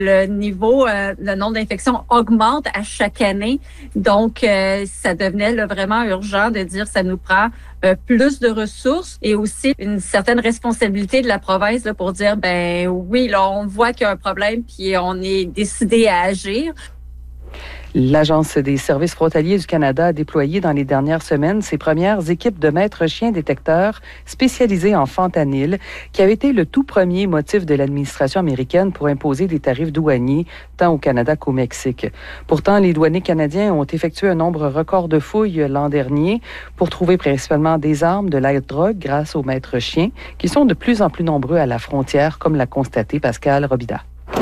Le nombre d'infections augmente à chaque année. Donc, ça devenait vraiment urgent de dire que ça nous prend plus de ressources et aussi une certaine responsabilité de la province là, pour dire, ben oui, là, on voit qu'il y a un problème puis on est décidé à agir. L'Agence des services frontaliers du Canada a déployé dans les dernières semaines ses premières équipes de maîtres chiens détecteurs spécialisés en fentanyl, qui avait été le tout premier motif de l'administration américaine pour imposer des tarifs douaniers tant au Canada qu'au Mexique. Pourtant, les douaniers canadiens ont effectué un nombre record de fouilles l'an dernier pour trouver principalement des armes, de la drogue grâce aux maîtres chiens, qui sont de plus en plus nombreux à la frontière, comme l'a constaté Pascal Robida.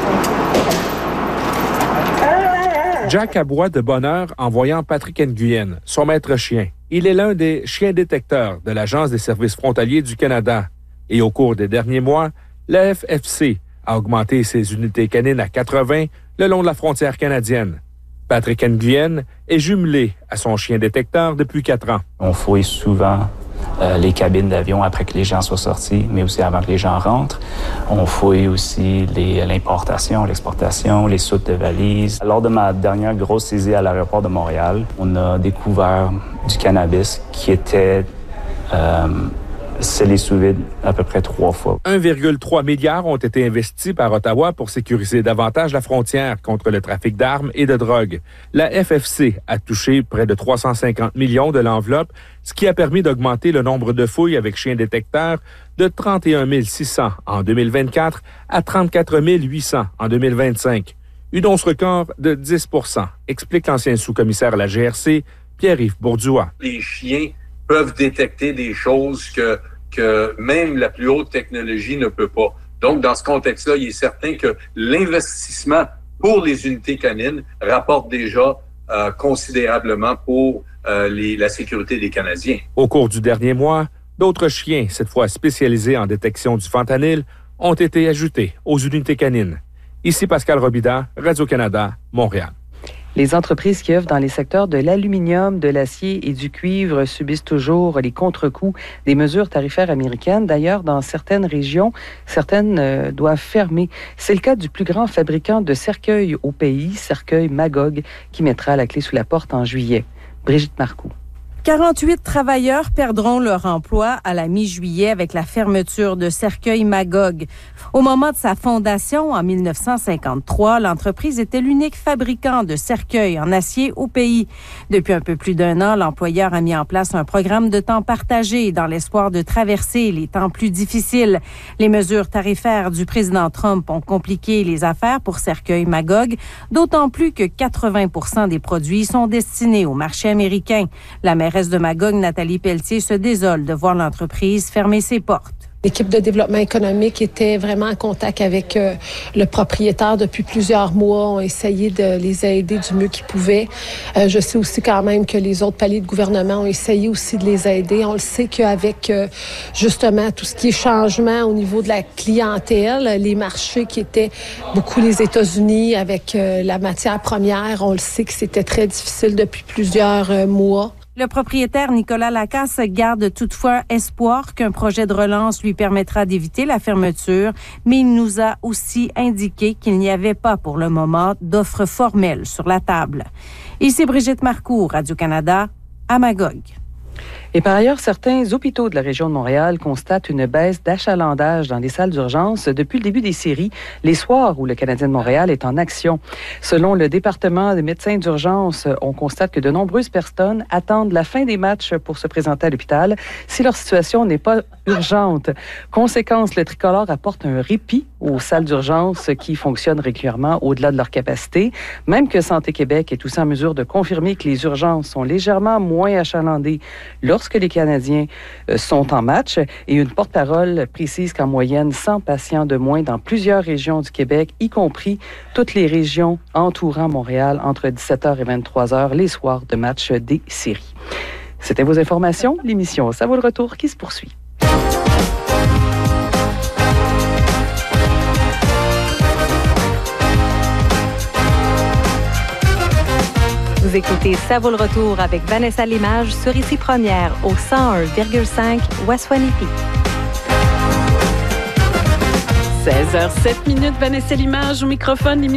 Jack aboie de bonheur en voyant Patrick Nguyen, son maître chien. Il est l'un des chiens détecteurs de l'Agence des services frontaliers du Canada. Et au cours des derniers mois, la FFC a augmenté ses unités canines à 80 le long de la frontière canadienne. Patrick Nguyen est jumelé à son chien détecteur depuis 4 ans. On fouille souvent les cabines d'avion après que les gens soient sortis, mais aussi avant que les gens rentrent. On fouille aussi l'importation, l'exportation, les soutes de valises. Lors de ma dernière grosse saisie à l'aéroport de Montréal, on a découvert du cannabis qui était scellé sous vide à peu près 3 fois. 1,3 milliard ont été investis par Ottawa pour sécuriser davantage la frontière contre le trafic d'armes et de drogue. La FFC a touché près de 350 millions de l'enveloppe, ce qui a permis d'augmenter le nombre de fouilles avec chiens détecteurs de 31 600 en 2024 à 34 800 en 2025. Une hausse record de 10 %, explique l'ancien sous-commissaire à la GRC, Pierre-Yves Bourduas. Les chiens peuvent détecter des choses que même la plus haute technologie ne peut pas. Donc, dans ce contexte-là, il est certain que l'investissement pour les unités canines rapporte déjà considérablement pour la sécurité des Canadiens. Au cours du dernier mois, d'autres chiens, cette fois spécialisés en détection du fentanyl, ont été ajoutés aux unités canines. Ici Pascal Robida, Radio-Canada, Montréal. Les entreprises qui œuvrent dans les secteurs de l'aluminium, de l'acier et du cuivre subissent toujours les contre-coups des mesures tarifaires américaines. D'ailleurs, dans certaines régions, certaines doivent fermer. C'est le cas du plus grand fabricant de cercueils au pays, Cercueil Magog, qui mettra la clé sous la porte en juillet. Brigitte Marcoux. 48 travailleurs perdront leur emploi à la mi-juillet avec la fermeture de Cercueil Magog. Au moment de sa fondation, en 1953, l'entreprise était l'unique fabricant de cercueils en acier au pays. Depuis un peu plus d'1 an, l'employeur a mis en place un programme de temps partagé dans l'espoir de traverser les temps plus difficiles. Les mesures tarifaires du président Trump ont compliqué les affaires pour Cercueil Magog, d'autant plus que 80% des produits sont destinés au marché américain. La mairesse de Magog, Nathalie Pelletier, se désole de voir l'entreprise fermer ses portes. L'équipe de développement économique était vraiment en contact avec le propriétaire depuis plusieurs mois. On a essayé de les aider du mieux qu'ils pouvaient. Je sais aussi quand même que les autres paliers de gouvernement ont essayé aussi de les aider. On le sait qu'avec justement tout ce qui est changement au niveau de la clientèle, les marchés qui étaient beaucoup les États-Unis avec la matière première, on le sait que c'était très difficile depuis plusieurs mois. Le propriétaire Nicolas Lacasse garde toutefois espoir qu'un projet de relance lui permettra d'éviter la fermeture, mais il nous a aussi indiqué qu'il n'y avait pas pour le moment d'offre formelle sur la table. Ici Brigitte Marcoux, Radio-Canada, à Magog. Et par ailleurs, certains hôpitaux de la région de Montréal constatent une baisse d'achalandage dans les salles d'urgence depuis le début des séries, les soirs où le Canadien de Montréal est en action. Selon le département des médecins d'urgence, on constate que de nombreuses personnes attendent la fin des matchs pour se présenter à l'hôpital si leur situation n'est pas urgente. Conséquence, le tricolore apporte un répit aux salles d'urgence qui fonctionnent régulièrement au-delà de leur capacité, même que Santé Québec est aussi en mesure de confirmer que les urgences sont légèrement moins achalandées lorsque les Canadiens sont en match. Et une porte-parole précise qu'en moyenne, 100 patients de moins dans plusieurs régions du Québec, y compris toutes les régions entourant Montréal, entre 17h et 23h, les soirs de match des séries. C'était vos informations. L'émission Ça vaut le retour qui se poursuit. Vous écoutez Ça vaut le retour avec Vanessa Limage sur Ici Première au 101,5 Waswanipi. 16h07, Vanessa Limage au microphone.